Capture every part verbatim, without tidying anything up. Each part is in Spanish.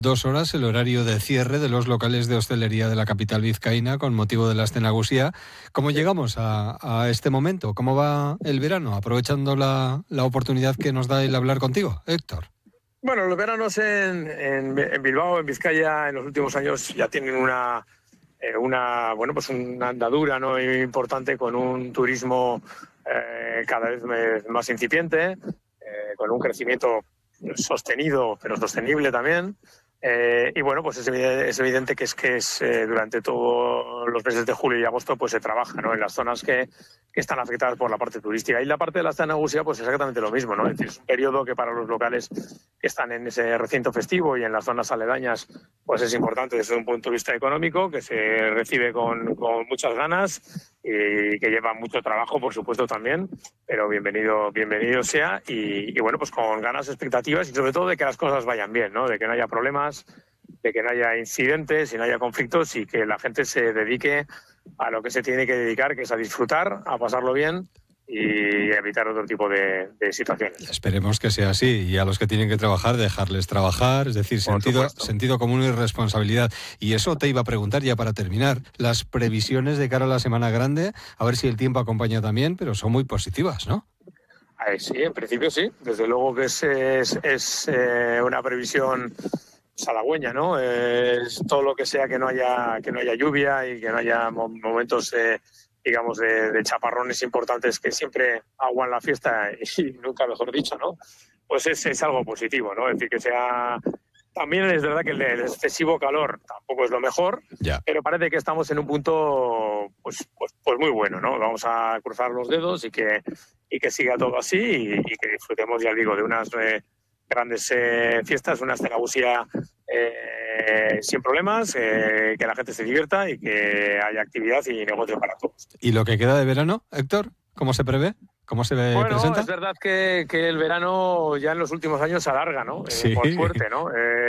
Dos horas el horario de cierre de los locales de hostelería de la capital vizcaína con motivo de la Escenagusía. ¿Cómo llegamos a, a este momento? ¿Cómo va el verano? Aprovechando la, la oportunidad que nos da el hablar contigo, Héctor. Bueno, los veranos en, en, en Bilbao, en Vizcaya, en los últimos años ya tienen una, eh, una, bueno, pues una andadura, ¿no?, importante, con un turismo eh, cada vez más incipiente, eh, con un crecimiento sostenido, pero sostenible también. Eh, y bueno, pues es evidente, es evidente que es que es eh, durante todos los meses de julio y agosto pues se trabaja, ¿no?, en las zonas que, que están afectadas por la parte turística. Y la parte de la Escenagusía pues exactamente lo mismo, ¿no? Es decir, es un periodo que para los locales que están en ese recinto festivo y en las zonas aledañas pues es importante desde un punto de vista económico, que se recibe con, con muchas ganas y que lleva mucho trabajo, por supuesto, también, pero bienvenido, bienvenido sea, y, y bueno, pues con ganas, expectativas y sobre todo de que las cosas vayan bien, ¿no?, de que no haya problemas, de que no haya incidentes y no haya conflictos y que la gente se dedique a lo que se tiene que dedicar, que es a disfrutar, a pasarlo bien y evitar otro tipo de, de situaciones. Esperemos que sea así, y a los que tienen que trabajar, dejarles trabajar, es decir, sentido, sentido común y responsabilidad. Y eso te iba a preguntar ya para terminar, las previsiones de cara a la Semana Grande, a ver si el tiempo acompaña también, pero son muy positivas, ¿no? Eh, sí, en principio sí, desde luego que es, es, es eh, una previsión halagüeña, ¿no? Es todo lo que sea que no haya, que no haya lluvia y que no haya momentos eh, digamos, de, de chaparrones importantes que siempre aguan la fiesta, y nunca mejor dicho, ¿no? Pues es, es algo positivo, ¿no? Es decir, que sea... También es verdad que el, el excesivo calor tampoco es lo mejor, ya. Pero parece que estamos en un punto pues, pues, pues muy bueno, ¿no? Vamos a cruzar los dedos y que, y que siga todo así y, y que disfrutemos, ya digo, de unas eh, grandes eh, fiestas, una Escenagusía eh, sin problemas, eh, que la gente se divierta y que haya actividad y negocio para todos. ¿Y lo que queda de verano, Héctor? ¿Cómo se prevé? ¿Cómo se ve, bueno, presenta? Es verdad que, que el verano ya en los últimos años se alarga, ¿no? Eh, sí. Por suerte, ¿no?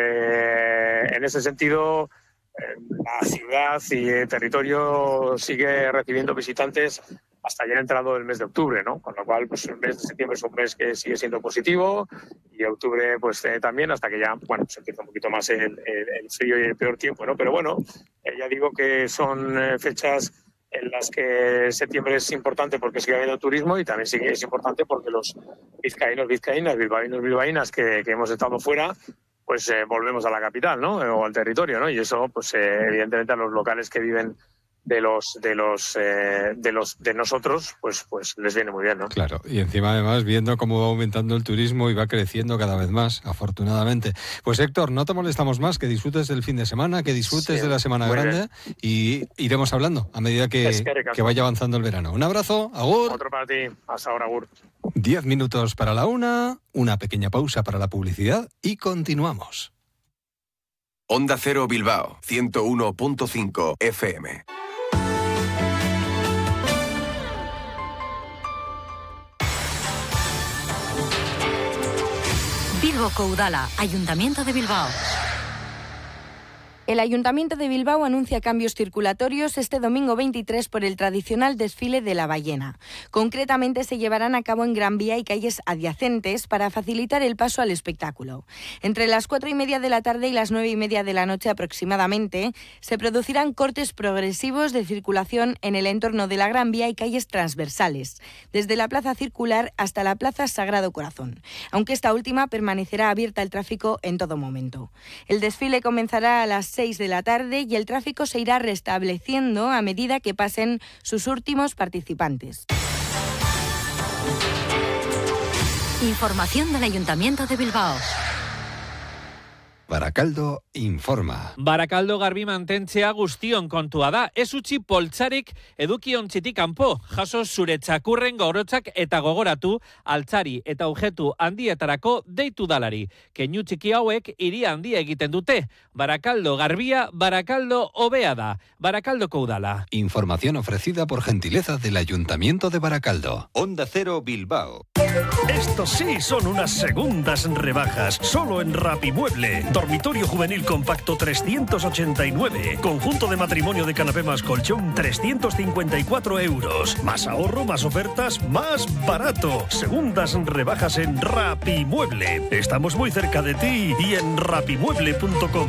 Eh, en ese sentido, eh, la ciudad y el territorio sigue recibiendo visitantes hasta ya entrado el mes de octubre, ¿no? Con lo cual, pues el mes de septiembre es un mes que sigue siendo positivo, y octubre, pues eh, también, hasta que ya, bueno, se empieza un poquito más el, el, el frío y el peor tiempo, ¿no? Pero bueno, eh, ya digo que son eh, fechas en las que septiembre es importante porque sigue habiendo turismo, y también sigue es importante porque los vizcaínos, vizcaínas, bilbaínos, bilbaínas que, que hemos estado fuera, pues eh, volvemos a la capital, ¿no? O al territorio, ¿no? Y eso, pues eh, evidentemente a los locales que viven de los de los eh, de los de nosotros, pues pues les viene muy bien, ¿no? Claro, y encima además viendo cómo va aumentando el turismo y va creciendo cada vez más, afortunadamente. Pues Héctor, no te molestamos más, que disfrutes del fin de semana, que disfrutes sí, de la Semana Grande, y iremos hablando a medida que, que vaya avanzando el verano. Un abrazo, agur. Otro para ti, hasta ahora, agur. Diez minutos para la una, una pequeña pausa para la publicidad y continuamos. Onda Cero Bilbao, ciento uno punto cinco F M. Bilboko Udala, Ayuntamiento de Bilbao. El Ayuntamiento de Bilbao anuncia cambios circulatorios este domingo veintitrés por el tradicional desfile de la ballena. Concretamente se llevarán a cabo en Gran Vía y calles adyacentes para facilitar el paso al espectáculo. Entre las cuatro y media de la tarde y las nueve y media de la noche aproximadamente se producirán cortes progresivos de circulación en el entorno de la Gran Vía y calles transversales, desde la Plaza Circular hasta la Plaza Sagrado Corazón, aunque esta última permanecerá abierta al tráfico en todo momento. El desfile comenzará a las seis de la tarde y el tráfico se irá restableciendo a medida que pasen sus últimos participantes. Información del Ayuntamiento de Bilbao. Barakaldo informa. Barakaldo garbi mantentzea guztion kontua da. Ez utzi poltsarik eduki ontzitik kanpo. Jaso zure txakurren gorotzak eta gogoratu altzari eta objetu handietarako deitu dalari. Keinu txiki hauek hiri handia egiten dute. Barakaldo garbia, Barakaldo hobea da. Barakaldoko udala. Información ofrecida por gentileza del Ayuntamiento de Barakaldo. Onda Cero Bilbao. Estos sí son unas segundas rebajas, solo en Rapimueble. Dormitorio juvenil compacto trescientos ochenta y nueve. Conjunto de matrimonio de canapé más colchón trescientos cincuenta y cuatro euros. Más ahorro, más ofertas, más barato. Segundas rebajas en Rapimueble. Estamos muy cerca de ti y en rapimueble punto com.